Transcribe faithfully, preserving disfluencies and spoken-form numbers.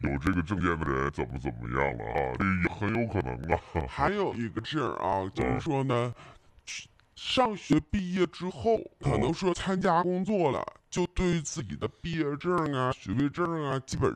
有这个证件的人怎么怎么样了啊，这也很有可能啊。 还有一个证啊，就是说呢，上学毕业之后，可能说参加工作了，就对自己的毕业证啊、学位证啊，基本